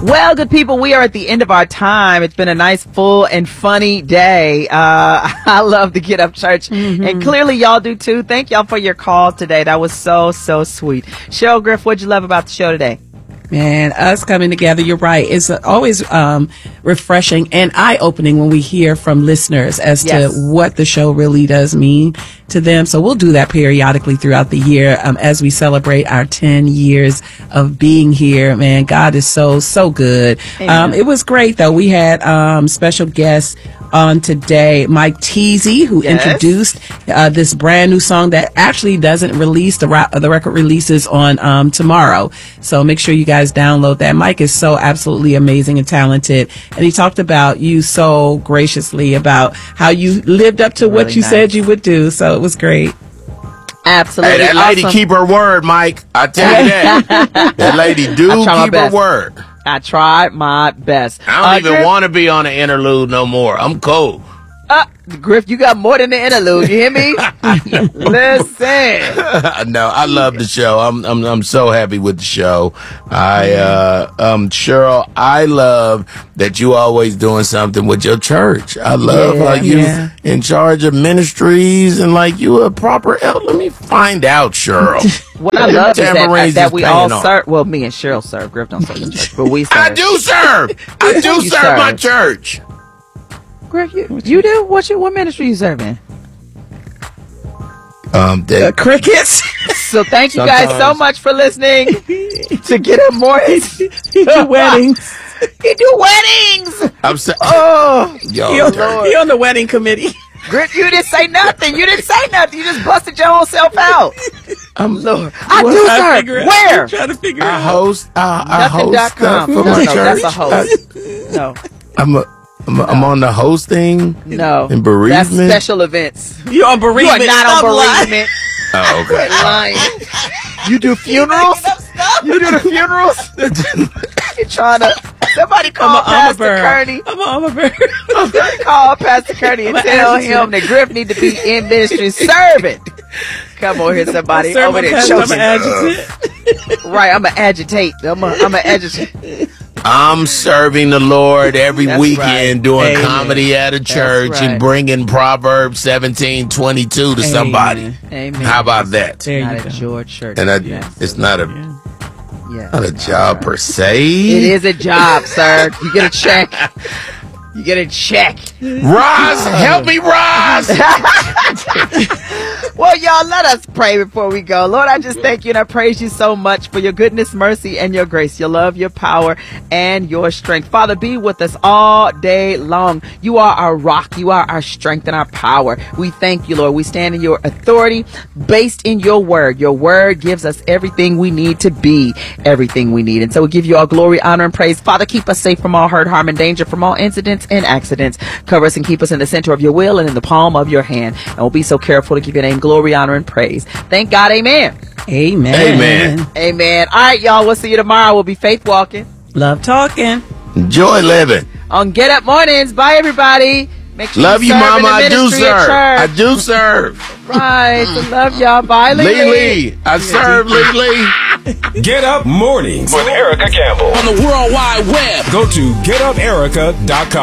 Well, good people, we are at the end of our time. It's been a nice, full, and funny day. I love the Get Up Church, and clearly y'all do too. Thank y'all for your calls today. That was so sweet. Cheryl Griff, what'd you love about the show today? Man, us coming together, you're right. It's always refreshing and eye-opening when we hear from listeners as to what the show really does mean to them. So we'll do that periodically throughout the year as we celebrate our 10 years of being here. Man, God is so good. It was great, though. We had special guests on today, Mike Teasy, who introduced this brand new song that actually doesn't release. The record releases on tomorrow. So make sure you guys download that. Mike is so absolutely amazing and talented. And he talked about you so graciously about how you lived up to what you said you would do. So it was great. Absolutely. Hey, that lady keep her word, Mike. I tell you that. That lady do keep her word. I tried my best. I don't even want to be on an interlude no more. I'm cold. Griff, you got more than the interlude. You hear me? Listen. No, I love the show. I'm so happy with the show. Cheryl, I love that you always doing something with your church. I love how you in charge of ministries and like you a proper elder. Let me find out, Cheryl. What I love is that we all serve. Well, me and Cheryl serve. Griff don't serve the church, but we serve. I do serve. I do serve my church. Griff, you do? What ministry you serving? Crickets. So thank you guys so much for listening to Get Up Mornings. He do weddings. He do weddings. I'm sorry. Oh, he on the wedding committee. Griff, you didn't say nothing. You just busted your own self out. Lord. I do, sir. Where? I'm trying to figure I host stuff for my church. That's a host. No. I'm on the hosting. No. And bereavement. That's special events. You on bereavement? You are not on bereavement. Oh, okay. Quit lying. You do funerals? You do the funerals? You're trying to... Somebody call Pastor Kearney. I'm a bird. Somebody call Pastor Kearney and tell him that Griff need to be in ministry serving. Come on here, somebody. Over there choking. Right, I'm going to agitate. I'm going to agitate. I'm serving the Lord every weekend doing comedy at a church and bringing Proverbs 17:22 to somebody. Amen. How about that? Not at your church. And it's not a job per se. It is a job, sir. You get a check. You get a check. Roz, help me, Roz. Well, y'all, let us pray before we go. Lord, I just thank you and I praise you so much for your goodness, mercy, and your grace, your love, your power, and your strength. Father, be with us all day long. You are our rock. You are our strength and our power. We thank you, Lord. We stand in your authority based in your word. Your word gives us everything we need to be everything we need. And so we give you all glory, honor, and praise. Father, keep us safe from all hurt, harm, and danger, from all incidents and accidents. Cover us and keep us in the center of your will and in the palm of your hand. And we'll be so careful to give your name glory, honor, and praise. Thank God. Amen. Amen. Amen. Amen. All right, y'all. We'll see you tomorrow. We'll be faith walking. Love talking. Enjoy living. On Get Up Mornings. Bye, everybody. Make sure love you, Mama. I do serve. I do serve. Right. Love y'all. Bye, Lee. I serve Lee. Get Up Mornings with Erica Campbell. On the World Wide Web. Go to getuperica.com.